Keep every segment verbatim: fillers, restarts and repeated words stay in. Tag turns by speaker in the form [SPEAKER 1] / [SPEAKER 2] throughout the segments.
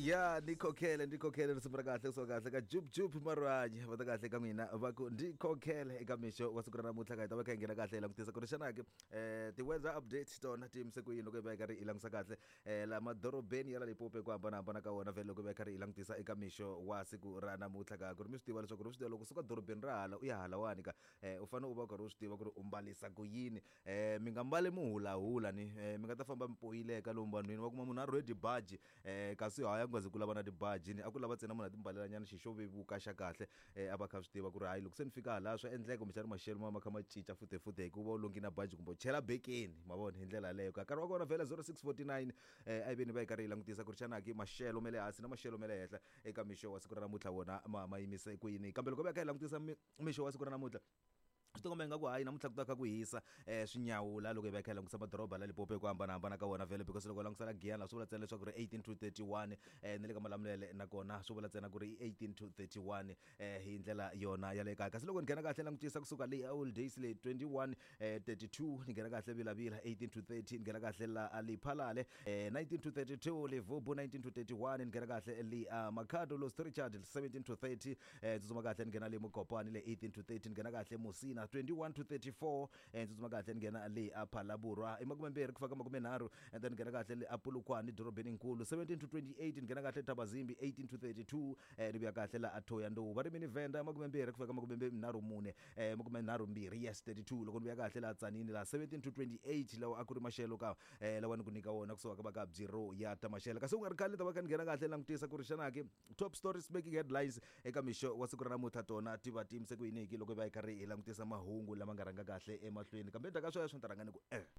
[SPEAKER 1] Ya ndikhokhele ndikhokhele risumra kahle so kahle ka jup jup marwanye va ta kahle ka mina va ku ndikhokhele eka misho wa siku ra namuntlha ka hita va kha ngena kahle langutisa ku ri xana ke eh ti weather update tona team se ku yini loko yi va ka ri ilangisa kahle eh la madorobeni ya la Limpopo ku hambana hambana ka wona vele loko va ka ri ilangutisa eka misho wa siku ra namuntlha ka ku ri mi swi tiva leswaku ri swi tiva loko suka dorobeni ra hala u ya hala wani ka eh u fane u va ka ri swi tiva ku ri u mbalisa ku yini eh mi nga mbali muhula hula ni mi nga ta famba mpoyileka lomu vanhwini wa kuma munhu a ready baji eh kasi haya ku nga ku lava na tibaji ni a ku lava tsena munhu a timbalela nyana xixo vevuka xa kahle eh ava kha swi tiva ku ri hayi loko se ni fika hala swa endleka kumbe xana maxelo ma makha ma cinca futhi futhi hikuva u longi na baji kumbe chela bekeni ma vona hi ndlela leyo ka nkarhi wa kona vele zero six four nine eh a veni va yi karhi yi langutisa ku ri xana ki maxelo mele hansi na maxelo mele henhla eka mixo wa siku ra namuntlha wona ma ma yimise ku yini kambe loko va kha yi langutisa mixo wa siku ra namuntlha swi tikomba ingaku hayi namuntlha ku ta kha ku hisa eh swinyawula loko hi va kha langutisa madoroba la Limpopo ku hambana hambana ka wona vele because loko langutisa la Giyani swi vula tsena leswaku ri eighteen to thirty-one eh ni le ka Malamulele nakona swi vula tsena ku ri eighteen to thirty-one eh hi ndlela yona ya le kaya kasi loko ni nghena kahle langutisa kusuka le old days le twenty-one eh thirty-two ni nghena kahle bila bila eighteen to thirty ni nghena kahle la Liphalale eh nineteen to thirty-two Livubu nineteen to thirty-one ni nghena kahle li Makhado Los Richard seventeen to thirty eh tsutsuma kahle ni nghena le Mokopane le eighteen to thirty ni nghena kahle Musina twenty-one to thirty-four and tsutsuma kahle ngena le aPhalaburwa imakumembere kufaka makumenharu and then ngena kahle le aPolokwane dorobeni inkulu seventeen to twenty-eight ngena kahle Thabazimbi eighteen to thirty-two eh nibuya kahle la Athoya Ndovu bari mini Venda makumembere kufaka makumembere mune eh makumenharu mbiri yes thirty-two loko nibuya kahle la Tsanini la seventeen to twenty-eight lawa akuri maxelo ka eh lawa ni kunika wona kusuka ka baka zero ya ta maxelo kasi ungari khale ta baka ngena kahle langutisa ku ri xana ke top stories making headlines eka misho wa siku ra namuntlha tona tiva team se ku yiniki loko va yi karhi langutisa mahungu lama nga ranga kahle emahlweni kambe ndaka swo ya swi ntarangani ku eh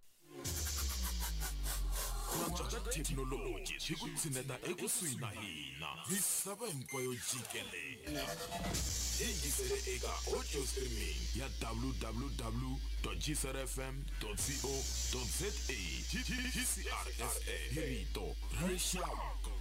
[SPEAKER 2] Kulantswa technology swi ku tshineta ekusuhi na hina misava hinkwayo jikelele yingisele eka audio streaming ya w w w dot g c r f m dot co dot za G C R F M hito rexaka.